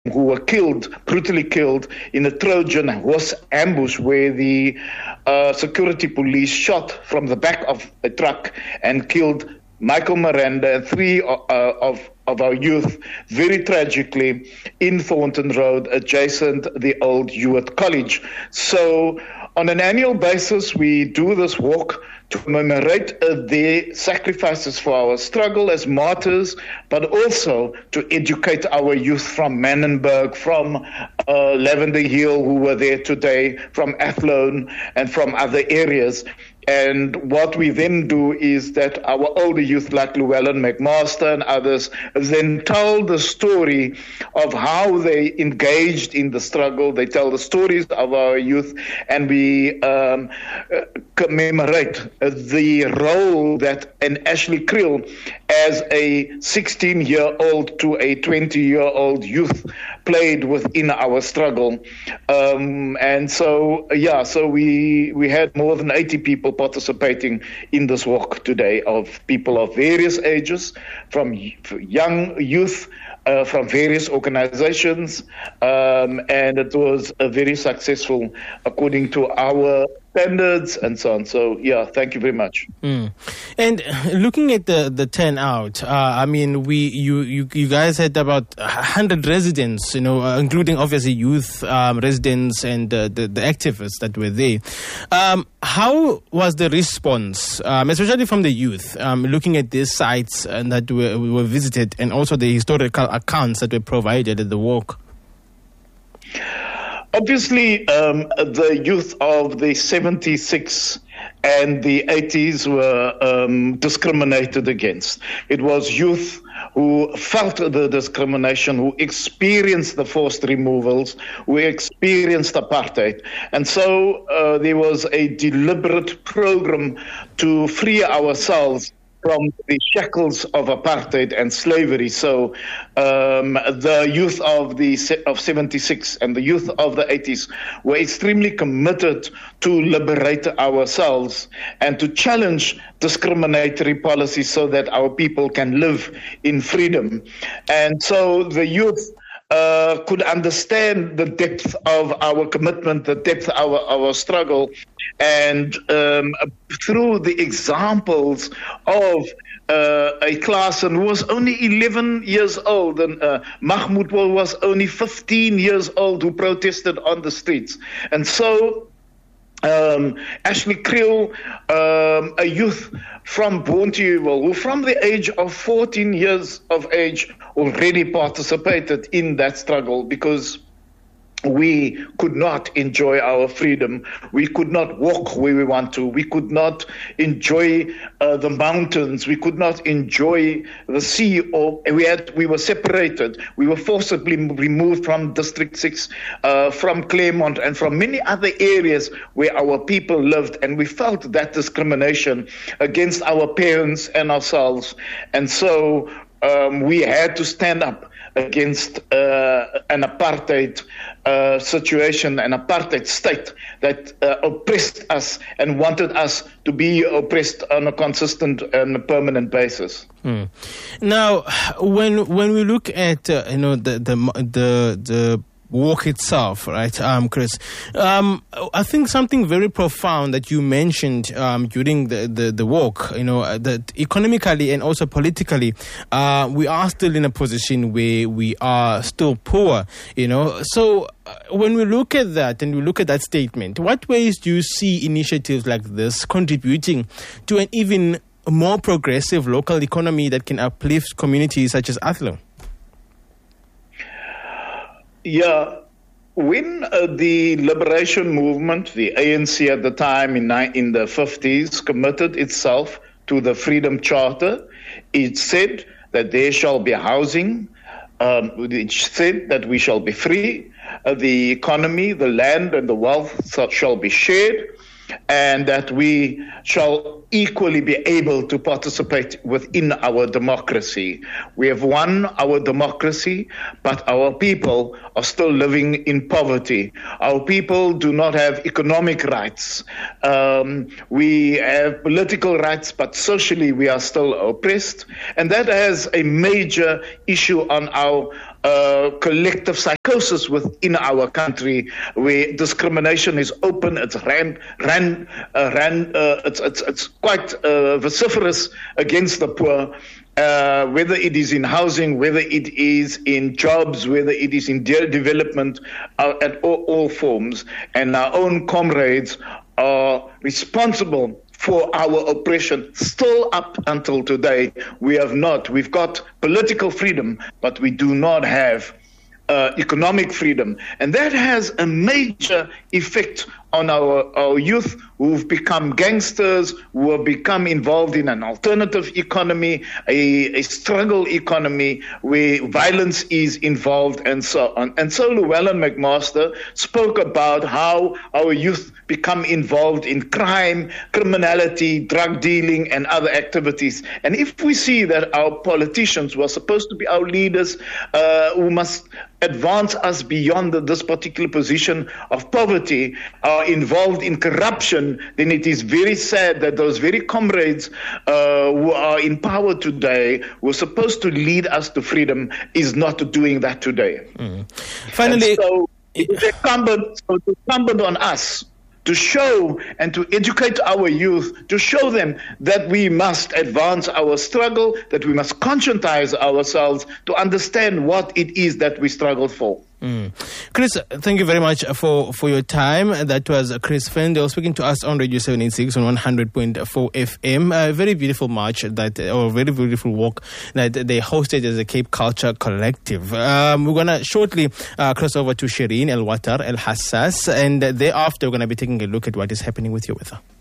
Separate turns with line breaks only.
who were killed, brutally killed in a Trojan horse ambush where the security police shot from the back of a truck and killed Michael Miranda and three of our youth very tragically in Thornton Road adjacent the old Hewitt College. So on an annual basis, we do this walk to commemorate their sacrifices for our struggle as martyrs, but also to educate our youth from Manenberg, from Lavender Hill, who were there today, from Athlone, and from other areas. And what we then do is that our older youth like Llewellyn McMaster and others then tell the story of how they engaged in the struggle. They tell the stories of our youth, and we commemorate the role that an Ashley Kriel as a 16-year-old to a 20-year-old youth played within our struggle. And so we had more than 80 people participating in this walk today, of people of various ages, from young youth, from various organizations, and it was very successful according to our standards and so on. So, thank you very much.
And looking at the turnout, I mean, you guys had about 100 residents, including obviously youth residents and the activists that were there. How was the response, especially from the youth, looking at these sites that were visited, and also the historical accounts that were provided at the walk?
Obviously, the youth of the 76 and the 80s were discriminated against. It was youth who felt the discrimination, who experienced the forced removals, who experienced apartheid. And so there was a deliberate program to free ourselves from the shackles of apartheid and slavery. So the youth of 76 and the youth of the 80s were extremely committed to liberate ourselves and to challenge discriminatory policies so that our people can live in freedom. And so the youth could understand the depth of our commitment, the depth of our struggle, and through the examples of a Klassen who was only 11 years old, and Mahmoud was only 15 years old, who protested on the streets. And so Ashley Kriel, a youth from Bonteheuwel, who from the age of 14 years of age already participated in that struggle, because we could not enjoy our freedom. We could not walk where we want to. We could not enjoy the mountains. We could not enjoy the sea. Or we were separated. We were forcibly removed from District 6, from Claremont, and from many other areas where our people lived. And we felt that discrimination against our parents and ourselves. And so we had to stand up against an apartheid situation, an apartheid state that oppressed us and wanted us to be oppressed on a consistent and a permanent basis.
Now, when we look at the walk itself, right, Chris? I think something very profound that you mentioned during the walk, that economically and also politically, we are still in a position where we are still poor, So when we look at that and we look at that statement, what ways do you see initiatives like this contributing to an even more progressive local economy that can uplift communities such as Athlone?
Yeah, when the liberation movement, the ANC at the time in the 50s, committed itself to the Freedom Charter, it said that there shall be housing, it said that we shall be free, the economy, the land and the wealth shall be shared, and that we shall equally be able to participate within our democracy. We have won our democracy, but our people are still living in poverty. Our people do not have economic rights. We have political rights, but socially we are still oppressed. And that has a major issue on our collective psychosis within our country, where discrimination is open. It's it's quite vociferous against the poor. Whether it is in housing, whether it is in jobs, whether it is in development, at all forms. And our own comrades are responsible for our oppression. Still up until today, we've got political freedom, but we do not have economic freedom. And that has a major effect on our youth who've become gangsters, who have become involved in an alternative economy, a struggle economy where violence is involved and so on. And so Llewellyn McMaster spoke about how our youth become involved in crime, criminality, drug dealing, and other activities. And if we see that our politicians, who are supposed to be our leaders, who must advance us beyond this particular position of poverty, are involved in corruption, then it is very sad that those very comrades who are in power today, who are supposed to lead us to freedom, is not doing that today.
Finally,
and so it is incumbent on us to show and to educate our youth, to show them that we must advance our struggle, that we must conscientize ourselves to understand what it is that we struggle for.
Chris, thank you very much for your time. That was Chris Fendel speaking to us on Radio 786 on 100.4 FM. A very beautiful march or very beautiful walk that they hosted as a Cape Culture Collective. We're going to shortly cross over to Shireen El Watar El Hassas, and thereafter we're going to be taking a look at what is happening with your weather.